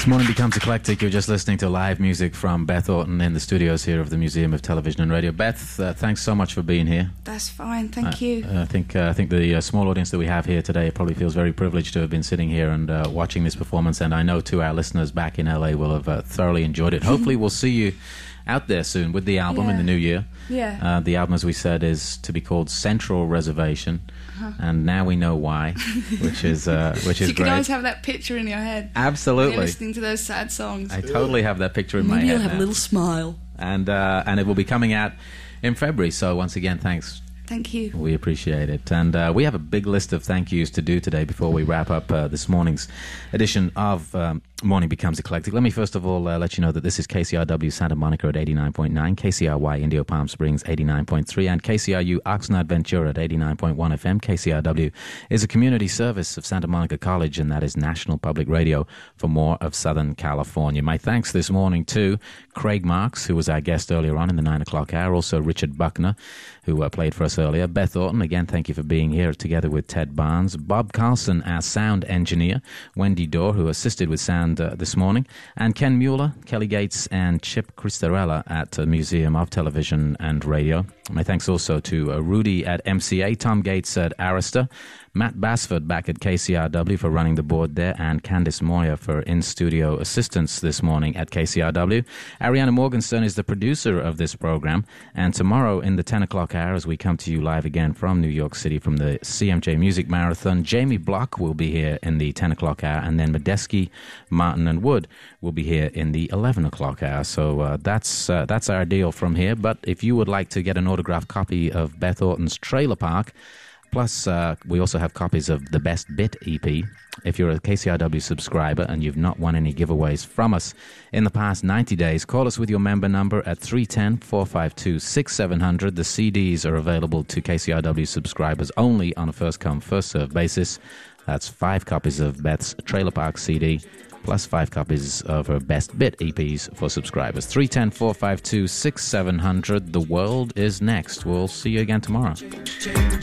This morning becomes eclectic. You're just listening to live music from Beth Orton in the studios here of the Museum of Television and Radio. Beth, thanks so much for being here. That's fine, thank you. I think the small audience that we have here today probably feels very privileged to have been sitting here and watching this performance, and I know too our listeners back in LA will have thoroughly enjoyed it. Hopefully we'll see you out there soon with the album in the new year. Yeah. The album, as we said, is to be called Central Reservation, and now we know why, which is So you great. can always have that picture in your head. Absolutely. When you're listening to those sad songs. I totally have that picture in my Maybe head you'll have now. a little smile. And it will be coming out in February. So once again, thanks. Thank you. We appreciate it. And we have a big list of thank yous to do today before we wrap up this morning's edition of Morning Becomes Eclectic. Let me first of all let you know that this is KCRW Santa Monica at 89.9, KCRY Indio Palm Springs 89.3, and KCRU Oxnard Ventura at 89.1 FM. KCRW is a community service of Santa Monica College, and that is National Public Radio for more of Southern California. My thanks this morning to Craig Marks, who was our guest earlier on in the 9 o'clock hour, also Richard Buckner, who played for us earlier. Beth Orton, again, thank you for being here together with Ted Barnes. Bob Carlson, our sound engineer. Wendy Dorr, who assisted with sound this morning. And Ken Mueller, Kelly Gates, and Chip Cristarella at the Museum of Television and Radio. My thanks also to Rudy at MCA, Tom Gates at Arista, Matt Basford back at KCRW for running the board there, and Candice Moyer for in-studio assistance this morning at KCRW. Ariana Morgenstern is the producer of this program, and tomorrow in the 10 o'clock hour, as we come to you live again from New York City from the CMJ Music Marathon, Jamie Block will be here in the 10 o'clock hour, and then Medeski, Martin, and Wood will be here in the 11 o'clock hour. So that's our deal from here. But if you would like to get an autographed copy of Beth Orton's Trailer Park, plus, we also have copies of the Best Bit EP. If you're a KCRW subscriber and you've not won any giveaways from us in the past 90 days, call us with your member number at 310-452-6700. The CDs are available to KCRW subscribers only on a first-come, first-served basis. That's 5 copies of Beth's Trailer Park CD, plus 5 copies of her Best Bit EPs for subscribers. 310-452-6700. The world is next. We'll see you again tomorrow.